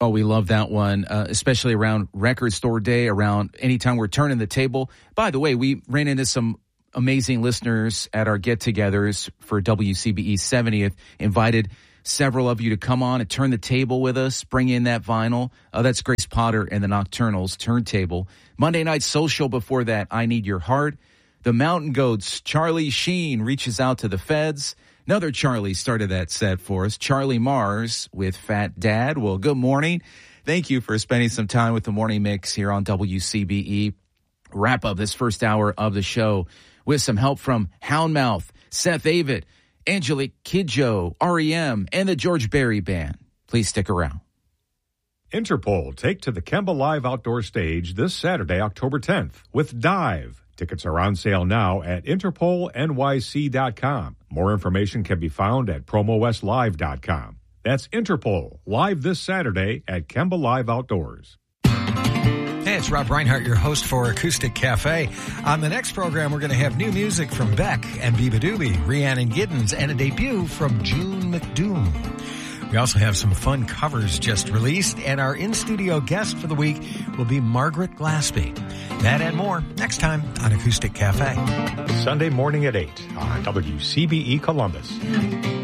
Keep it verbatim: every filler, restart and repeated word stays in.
Oh, we love that one, uh, especially around Record Store Day, around anytime we're turning the table. By the way, we ran into some amazing listeners at our get-togethers for W C B E seventieth, invited several of you to come on and turn the table with us, bring in that vinyl. Uh, that's Grace Potter and the Nocturnals Turntable. Monday Night Social before that, I Need Your Heart. The Mountain Goats, Charlie Sheen reaches out to the feds. Another Charlie started that set for us, Charlie Mars with Fat Dad. Well, good morning. Thank you for spending some time with the Morning Mix here on W C B E. Wrap up this first hour of the show with some help from Houndmouth, Seth Avett, Angelique Kidjo, R E M, and the George Berry Band. Please stick around. Interpol take to the Kemba Live Outdoor Stage this Saturday, October tenth, with Dive. Tickets are on sale now at interpol n y c dot com. More information can be found at promo west live dot com. That's Interpol, live this Saturday at Kemba Live Outdoors. Hey, it's Rob Reinhart, your host for Acoustic Cafe. On the next program, we're going to have new music from Beck and Biba Doobie, Rhiannon Giddens, and a debut from June McDoom. We also have some fun covers just released, and our in-studio guest for the week will be Margaret Glaspie. That and more next time on Acoustic Cafe. Sunday morning at eight on W C B E Columbus.